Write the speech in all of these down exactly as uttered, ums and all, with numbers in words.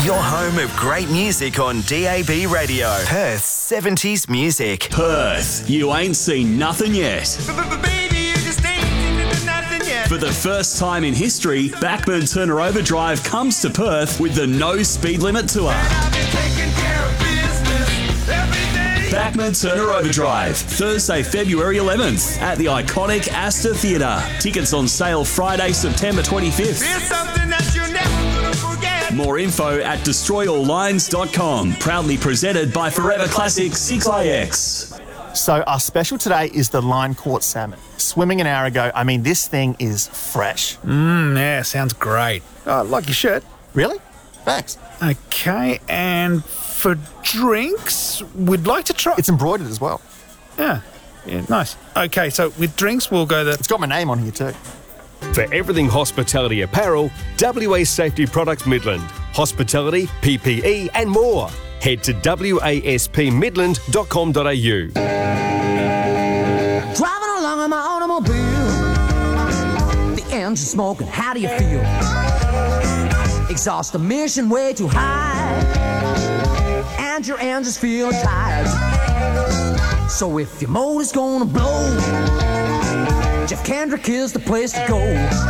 Your home of great music on D A B Radio. Perth's seventies music. Perth, you ain't seen nothing yet. For the first time in history, Bachman Turner Overdrive comes to Perth with the No Speed Limit Tour. Bachman Turner Overdrive, Thursday, February eleventh at the iconic Astor Theatre. Tickets on sale Friday, September twenty-fifth. More info at destroy all lines dot com. Proudly presented by Forever Classic six I X. So our special today is the line caught salmon. Swimming an hour ago. I mean, this thing is fresh. Mmm, yeah, sounds great. Oh, like your shirt. Really? Thanks. Okay, and for drinks, we'd like to try... It's embroidered as well. Yeah, yeah, nice. Okay, so with drinks, we'll go the... It's got my name on here too. For everything hospitality apparel, W A Safety Products Midland. Hospitality, P P E and more. Head to w a s p midland dot com dot a u. Driving along in my automobile, the engine smoking, how do you feel? Exhaust emission way too high, and your engine's feeling tired. So if your motor's gonna blow, Jeff Kendrick is the place to go.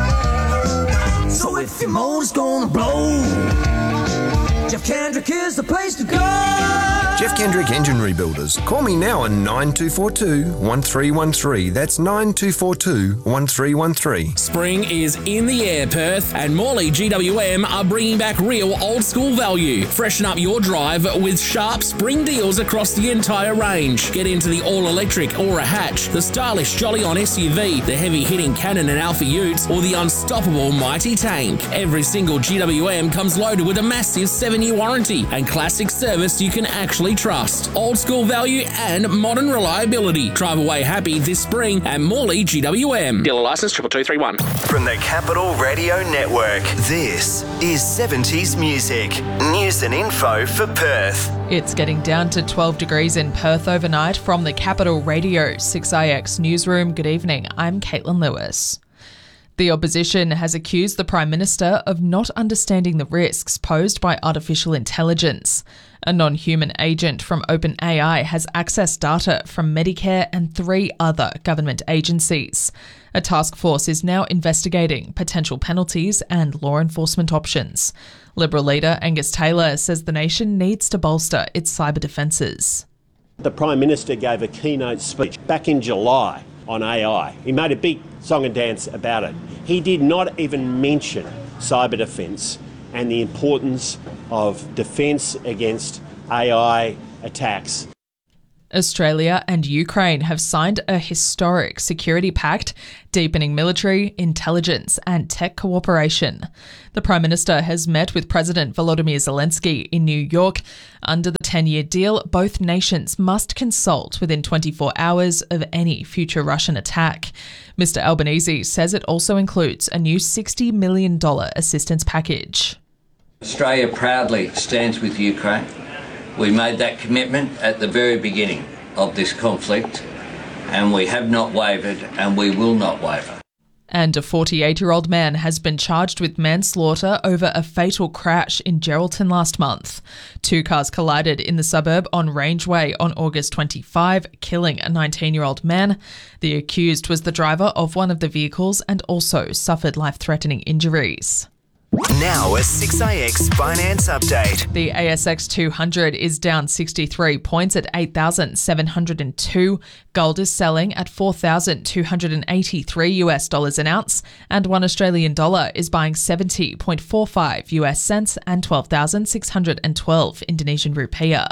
So if your motor's gonna blow, Jeff Kendrick is the place to go. Jeff Kendrick Engine Rebuilders. Call me now on nine two four two, one three one three. That's nine two four two, one three one three. Spring is in the air, Perth, and Morley G W M are bringing back real old school value. Freshen up your drive with sharp spring deals across the entire range. Get into the all-electric Aura Hatch, the stylish Jolly-On S U V, the heavy-hitting Cannon and Alpha Utes, or the unstoppable Mighty Tank. Every single G W M comes loaded with a massive seven-year warranty and classic service you can actually trust. Old school value and modern reliability. Drive away happy this spring at Morley G W M. Dealer license triple two three one. From the Capital Radio Network, this is seventies music. News and info for Perth. It's getting down to twelve degrees in Perth overnight. From the Capital Radio six I X newsroom, good evening. I'm Caitlin Lewis. The opposition has accused the Prime Minister of not understanding the risks posed by artificial intelligence. A non-human agent from OpenAI has accessed data from Medicare and three other government agencies. A task force is now investigating potential penalties and law enforcement options. Liberal leader Angus Taylor says the nation needs to bolster its cyber defences. The Prime Minister gave a keynote speech back in July on A I. He made a big song and dance about it. He did not even mention cyber defence and the importance of defence against A I attacks. Australia and Ukraine have signed a historic security pact, deepening military, intelligence and tech cooperation. The Prime Minister has met with President Volodymyr Zelensky in New York. Under the ten-year deal, both nations must consult within twenty-four hours of any future Russian attack. Mister Albanese says it also includes a new sixty million dollars assistance package. Australia proudly stands with Ukraine. We made that commitment at the very beginning of this conflict, and we have not wavered, and we will not waver. And a forty-eight-year-old man has been charged with manslaughter over a fatal crash in Geraldton last month. Two cars collided in the suburb on Rangeway on August twenty-fifth, killing a nineteen-year-old man. The accused was the driver of one of the vehicles and also suffered life-threatening injuries. Now a six I X finance update. The A S X two hundred is down sixty-three points at eight thousand seven hundred two. Gold is selling at four thousand two hundred eighty-three US dollars an ounce, and one Australian dollar is buying seventy point four five US cents and twelve thousand six hundred twelve Indonesian rupiah.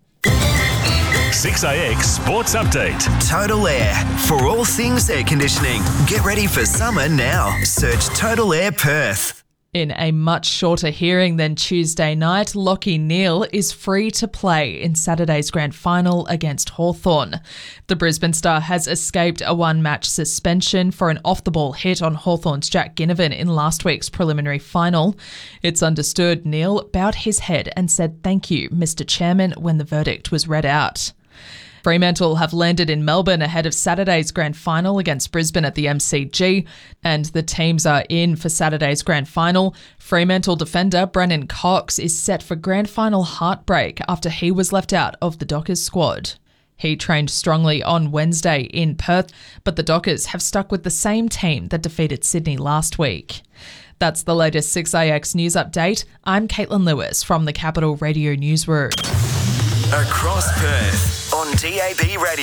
six I X Sports Update. Total Air. For all things air conditioning, get ready for summer now. Search Total Air Perth. In a much shorter hearing than Tuesday night, Lachie Neale is free to play in Saturday's grand final against Hawthorn. The Brisbane star has escaped a one-match suspension for an off-the-ball hit on Hawthorn's Jack Ginnivan in last week's preliminary final. It's understood Neale bowed his head and said thank you, Mister Chairman, when the verdict was read out. Fremantle have landed in Melbourne ahead of Saturday's grand final against Brisbane at the M C G, and the teams are in for Saturday's grand final. Fremantle defender Brennan Cox is set for grand final heartbreak after he was left out of the Dockers squad. He trained strongly on Wednesday in Perth, but the Dockers have stuck with the same team that defeated Sydney last week. That's the latest six A X news update. I'm Caitlin Lewis from the Capital Radio Newsroom. Across Perth on D A B Radio.